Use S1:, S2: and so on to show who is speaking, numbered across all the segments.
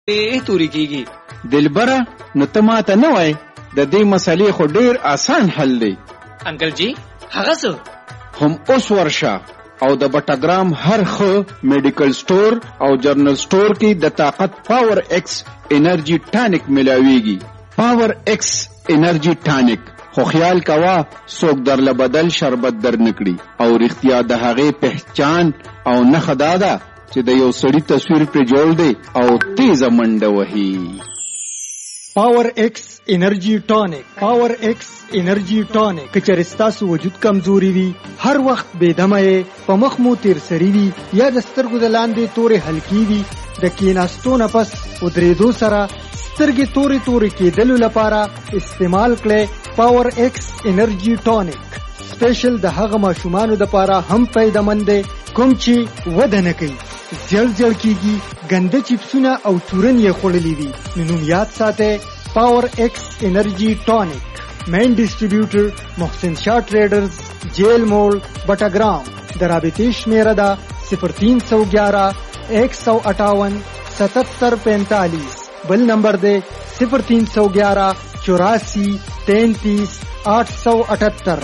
S1: توري کیږي.
S2: دلبره نو ته ماته نه وای د دې مسلې خو ډیر آسان حل دی.
S1: انکل جی هغه څه
S2: هم اوس ورشه او د بټاګرام هر خو میډیکل سٹور او جرنل سٹور کې د طاقت پاور ایکس انرژي ټانک ملاويږي. پاور ایکس انرژي ټانک خو خیال کوا څوک درله بدل شربت در نکړي او رښتیا د هغې پہچان او نښه دا ده چې د یو سړي تصویر پرې جوړ دی او تیزه منډه وهي.
S3: پاور ایکس انرژي ټانک. پاور ایکس انرژي ټانک کچر ستاسو وجود کمزوري وي، هر وخت بې دمه یې، په مخ مو تیر سړي وي یا د سترګو د لاندې تورې حلقې وي، د کېناستو نه پس ودرېدو سره سترګې تورې تورې کېدلو لپاره استعمال کړئ پاور ایکس انرژي ټانک. سپیشل د هغه ماشومانو دپاره هم فایده‌مند دی کوم چې وده نه کوي، زیړ زیړ کېږي، ګنده چپسونه او چورن یې خوړلي وي. نوم یاد ساتئ پاور ایکس انرژي ټانک. مین ډسټریبیوټر محسن شاه ټریډرز، جیل موړ، بټاګرام. د رابطې شمیره ده 0311 158 7745. بل نمبر دے 0311 84 33 878.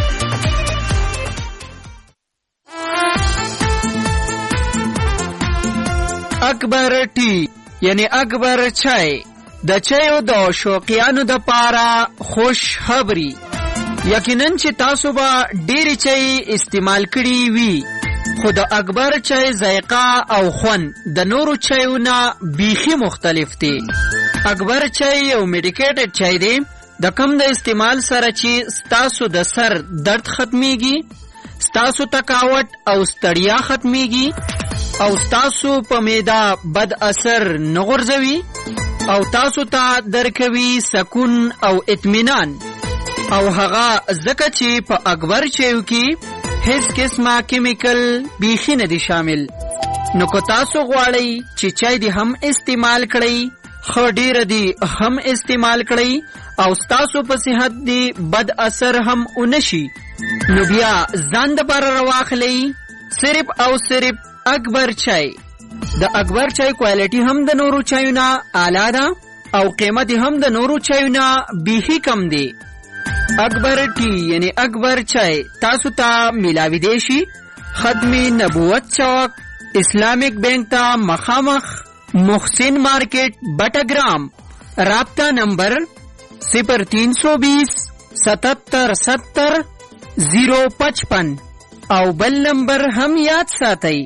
S4: اکبر ټی یعنی اکبر چای د چایو د شوقیانو د پاره خوش خبری. یقینا چې تاسو به ډېری چای استعمال کړي وي، خو د اکبر چای ذائقه او خوند د نورو چایونو بیخي مختلف دی. اکبر چای یو میډیکیټډ چای دی د کم د استعمال سره چې ستاسو د سر درد ختمیږي، ستاسو تکاوت او ستړیا ختمیږي او ستاسو په معده بد اثر نه غورځوي او تاسو ته درکوي سکون او اطمینان. او هغه ځکه چې په اکبر چایو کې هیڅ قسمه کیمیکل بیخي نه دي شامل. نو که تاسو غواړئ چې چای دی هم استعمال کړئ، خو ډیره دی هم استعمال کړئ او ستاسو په صحت دی بد اثر هم ونشي، نو بیا ځان دپاره راواخلئ صرف او صرف اکبر چای. د اکبر چای کوالټي هم د نورو چایونه اعلی ده او قیمت هم د نورو چایونه بیخي کم دی. اکبر ټی یعنی اکبر چای تاسو ته ملاوی دی شي ختم نبوت چوک اسلامک بینک ته مخامخ محسن مارکیٹ بٹاگرام. رابطہ نمبر 0320 77 70 055 او بل نمبر هم یاد ساتئ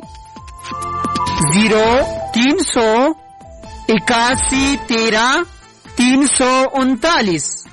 S4: 0300 81 13 339.